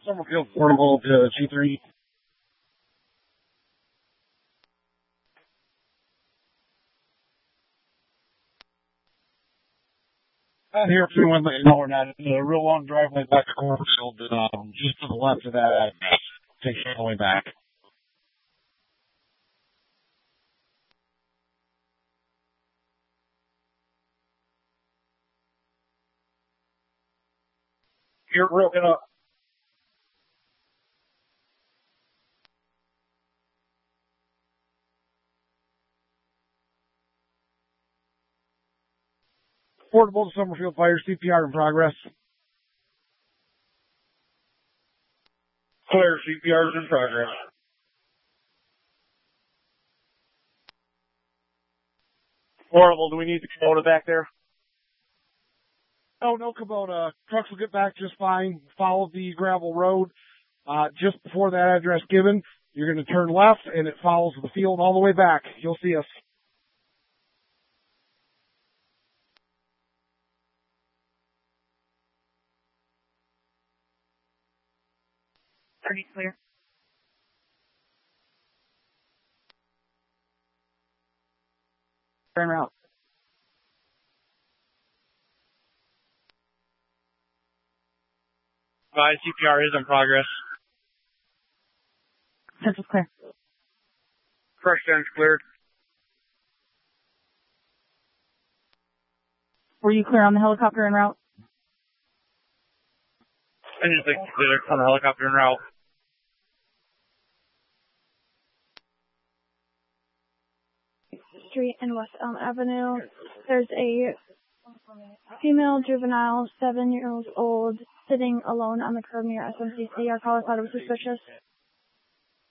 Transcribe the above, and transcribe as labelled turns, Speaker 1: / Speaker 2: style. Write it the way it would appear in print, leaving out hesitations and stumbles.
Speaker 1: Summerfield Portable to G3. Out here, if anyone let you know or not, it's a real long driveway back to Cornfield, just to the left of that address. Takes you all the way back. You're broken up. Portable to Summerfield Fire, CPR in progress. Clear, CPR is in progress. Portable, do we need the Kubota back there? Oh, no Kubota. Trucks will get back just fine. Follow the gravel road. Just before that address given, you're going to turn left, and it follows the field all the way back. You'll see us.
Speaker 2: Pretty clear.
Speaker 1: Turn route. CPR is in progress.
Speaker 2: Central's clear.
Speaker 1: Fresh end's cleared.
Speaker 2: Were you clear on the helicopter en route?
Speaker 1: Anything clear on the helicopter en route.
Speaker 3: Street and West Elm Avenue. There's a female juvenile, 7 years old, sitting alone on the curb near SMCC. Our caller thought it was suspicious.